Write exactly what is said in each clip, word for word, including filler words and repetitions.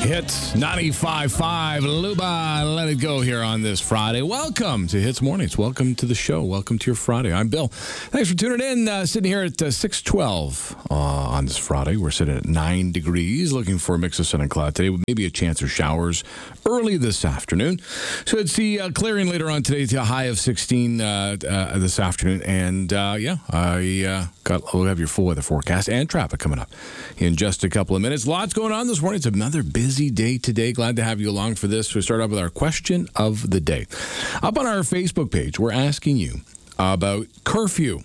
Hits ninety-five point five. Luba, let it go here on this Friday. Welcome to Hits Mornings. Welcome to the show. Welcome to your Friday. I'm Bill. Thanks for tuning in. Uh, sitting here at uh, six twelve uh, on this Friday. We're sitting at nine degrees, looking for a mix of sun and cloud today, with maybe a chance of showers early this afternoon. So it's the uh, clearing later on today to a high of sixteen uh, uh, this afternoon. And uh, yeah, I uh, got, we'll have your full weather forecast and traffic coming up in just a couple of minutes. Lots going on this morning. It's another busy day today. Glad to have you along for this. We start off with our question of the day. Up on our Facebook page, we're asking you about curfew.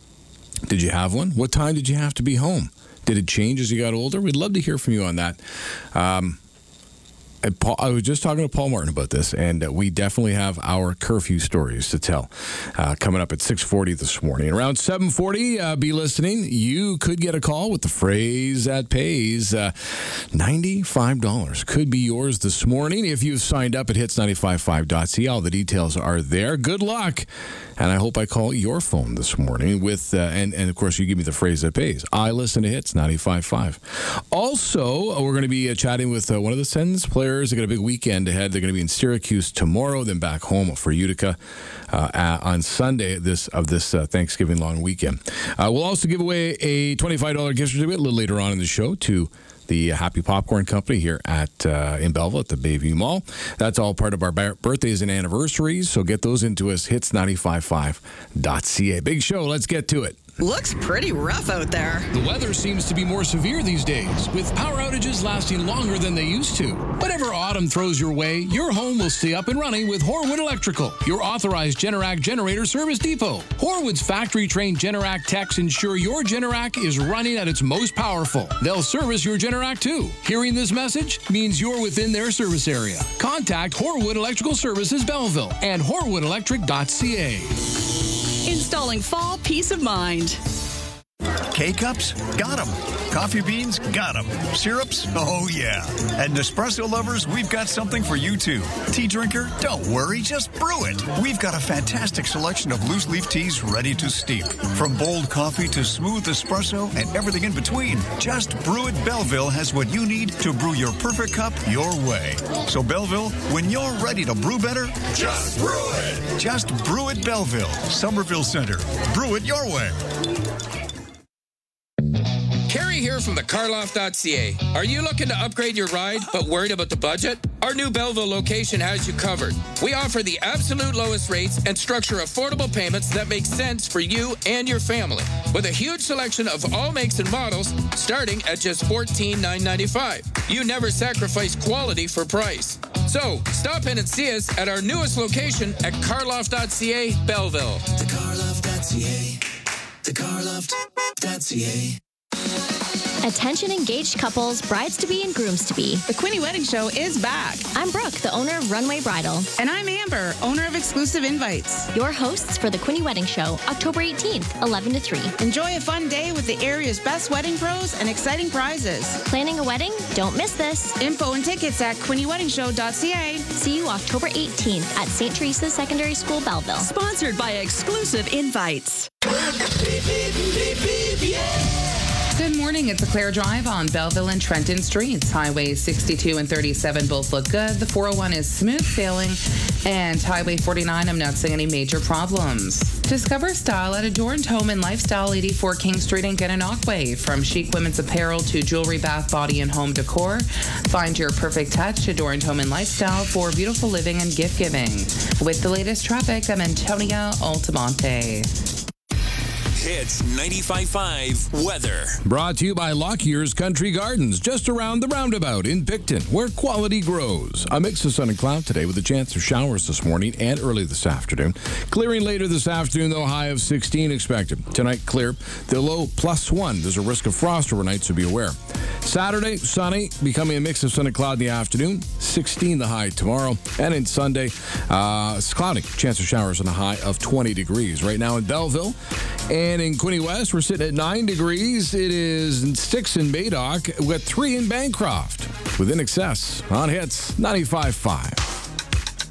Did you have one? What time did you have to be home? Did it change as you got older? We'd love to hear from you on that. Um, And Paul, I was just talking to Paul Martin about this, and uh, we definitely have our curfew stories to tell uh, coming up at six forty this morning. Around seven forty, uh, be listening. You could get a call with the phrase that pays. Uh, ninety-five dollars could be yours this morning if you've signed up at hits nine five five dot c a. All the details are there. Good luck. And I hope I call your phone this morning with, uh, and, and of course, you give me the phrase that pays. I listen to Hits ninety-five point five. Also, uh, we're going to be uh, chatting with uh, one of the Sens players. They got a big weekend ahead. They're going to be in Syracuse tomorrow, then back home for Utica uh, uh, on Sunday this of this uh, Thanksgiving long weekend. Uh, we'll also give away a twenty-five dollars gift certificate a little later on in the show to the Happy Popcorn Company here at uh, in Belleville at the Bayview Mall. That's all part of our birthdays and anniversaries, so get those into us, hits nine five five dot c a. Big show, let's get to it. Looks pretty rough out there. The weather seems to be more severe these days, with power outages lasting longer than they used to. Whatever autumn throws your way, your home will stay up and running with Horwood Electrical, your authorized Generac generator service depot. Horwood's factory-trained Generac techs ensure your Generac is running at its most powerful. They'll service your Generac too. Hearing this message means you're within their service area. Contact Horwood Electrical Services Belleville and horwood electric dot c a. Installing fall peace of mind. K-Cups? Got 'em. Coffee beans? Got 'em. Syrups? Oh, yeah. And Nespresso lovers, we've got something for you, too. Tea drinker? Don't worry, just brew it. We've got a fantastic selection of loose-leaf teas ready to steep. From bold coffee to smooth espresso and everything in between, Just Brew It Belleville has what you need to brew your perfect cup your way. So, Belleville, when you're ready to brew better, just brew it. Just Brew It Belleville, Somerville Center. Brew it your way. Carrie here from the car loft dot c a. Are you looking to upgrade your ride but worried about the budget? Our new Belleville location has you covered. We offer the absolute lowest rates and structure affordable payments that make sense for you and your family, with a huge selection of all makes and models starting at just fourteen thousand nine hundred ninety-five dollars. You never sacrifice quality for price. So, stop in and see us at our newest location at car loft dot c a, Belleville. the car loft dot c a. the car loft dot c a. Attention engaged couples, brides-to-be and grooms-to-be. The Quinny Wedding Show is back. I'm Brooke, the owner of Runway Bridal. And I'm Amber, owner of Exclusive Invites. Your hosts for the Quinny Wedding Show, October eighteenth, eleven to three. Enjoy a fun day with the area's best wedding pros and exciting prizes. Planning a wedding? Don't miss this. Info and tickets at quinny wedding show dot c a. See you October eighteenth at Saint Teresa's Secondary School, Belleville. Sponsored by Exclusive Invites. Good morning. It's a clear drive on Belleville and Trenton Streets. Highway sixty-two and thirty-seven both look good. The four oh one is smooth sailing. And Highway forty-nine, I'm not seeing any major problems. Discover style at Adorned Home and Lifestyle, eighty-four King Street in Gananoque. From chic women's apparel to jewelry, bath, body, and home decor, find your perfect touch. Adorned Home and Lifestyle for beautiful living and gift giving. With the latest traffic, I'm Antonia Altamonte. Hits ninety-five point five weather. Brought to you by Lockyer's Country Gardens, just around the roundabout in Picton, where quality grows. A mix of sun and cloud today with a chance of showers this morning and early this afternoon. Clearing later this afternoon, though, high of sixteen expected. Tonight, clear. The low plus one. There's a risk of frost overnight, so be aware. Saturday, sunny, becoming a mix of sun and cloud in the afternoon. sixteen the high tomorrow. And in Sunday, uh, it's cloudy. Chance of showers on a high of twenty degrees. Right now in Belleville and in Quinny West, we're sitting at nine degrees. It is six in Madoc. We've got three in Bancroft. With In Excess on Hits ninety-five point five.